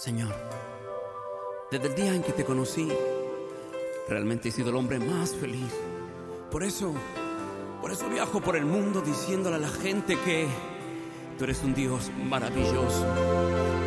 Señor, desde el día en que te conocí, realmente he sido el hombre más feliz. Por eso viajo por el mundo diciéndole a la gente que tú eres un Dios maravilloso,